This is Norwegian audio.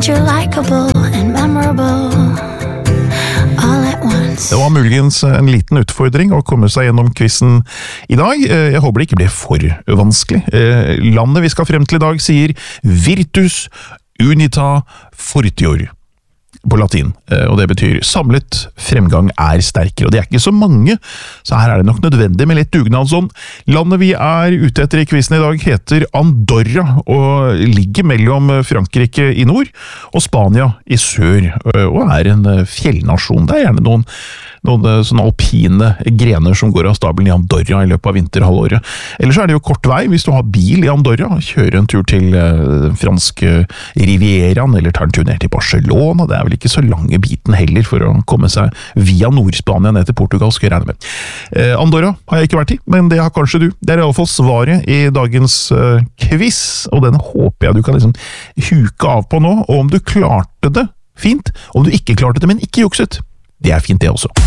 And you're likable and memorable all at once. Det var muligens en liten utfordring å komme seg gjennom quizen i dag. Jeg håper det ikke blir for vanskelig. Landet vi skal frem til i dag sier Virtus Unita Fortior på latin, og det betyr samlet fremgang er sterkere, og det er ikke så mange, så her er det nok nødvendig med litt dugnadsånd. Landet vi er ute etter i quizen i dag heter Andorra, og ligger mellom Frankrike i nord og Spania i sør, og er en fjellnasjon. Det er gjerne noen sånne alpine grener som går av stabelen i Andorra i løpet av vinterhalvåret. Ellers er det jo kort vei hvis du har bil i Andorra, kjøre en tur til franske Rivieraen, eller tar en tur ned til Barcelona. Det er vel ikke så lange biten heller for å komme seg via Nord-Spania ned til Portugal, skal jeg regne med. Andorra har jeg ikke vært i, men det har kanskje du. Det er i alle fall svaret i dagens quiz, og den håper jeg du kan liksom huke av på nå, og om du klarte det, fint. Om du ikke klarte det, men ikke jukset, det er fint det også.